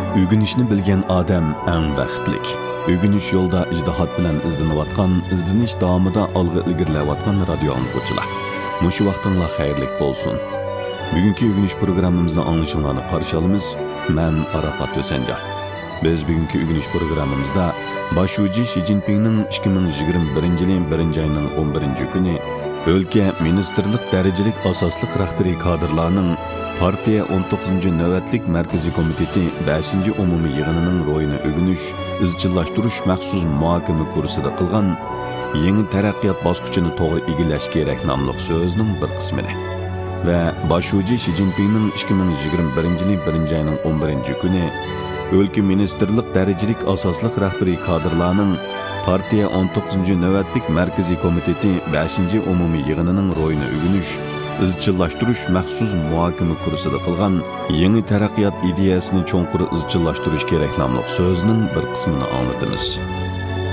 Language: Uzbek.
Ögünüşni bilgen adam eng baxtlik. Ögünüş yolda ijdihat bilan izlanayotgan, izlanish davomida olg'a ilgarilayotgan radio anglag'uchilar. Mushu vaqtinglar xayrlik bo'lsin. Bugungi ögünüş programmamizni anglashinglarni qarshi olamiz. Men Arafat O'sanjon. Biz bugungi ögünüş programmamizda Başuji Xi Jinpingning 2021-yil 1-oyning 11-kuni o'lka ministerlik darajalik asosliq rahbariy kadrlarning partiya 19-navbatlik markaziy komiteti 5-umumiy yig'inining ro'yini o'g'inish, izchillashtirish maxsus muhokama kursida qilgan yangi taraqqiyot bosqichini to'g'ri egallash kerak nomli so'zning bir qismini va Başuji Xi Jinpingning 2021-yil 1-oyning 11-kuni o'lka ministerlik darajalik asosliq rahbariy kadrlarning partiya 19-navbatlik markaziy komiteti 5-umumiy yig'inining ro'yini o'g'inish, izchillashtirish maxsus muhokama kursida qilgan yangi taraqqiyot ideyasini cho'nqur izchillashtirish kerak nomli so'zning bir qismini anglatamiz.